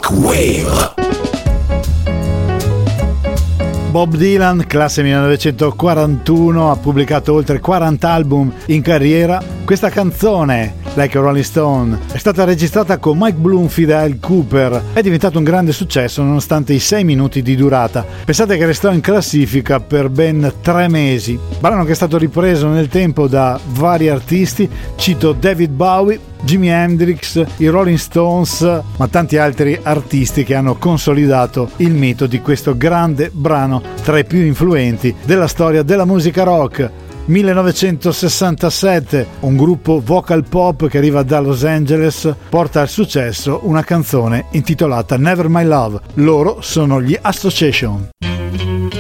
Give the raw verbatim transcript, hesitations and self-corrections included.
Dark Wave. Bob Dylan, classe millenovecentoquarantuno, ha pubblicato oltre quaranta album in carriera. Questa canzone, Like a Rolling Stone, è stata registrata con Mike Bloomfield e Al Cooper. È diventato un grande successo nonostante i sei minuti di durata. Pensate che restò in classifica per ben tre mesi. Brano che è stato ripreso nel tempo da vari artisti. Cito David Bowie, Jimi Hendrix, i Rolling Stones, ma tanti altri artisti che hanno consolidato il mito di questo grande brano tra i più influenti della storia della musica rock. millenovecentosessantasette, un gruppo vocal pop che arriva da Los Angeles porta al successo una canzone intitolata Never My Love. Loro sono gli Association.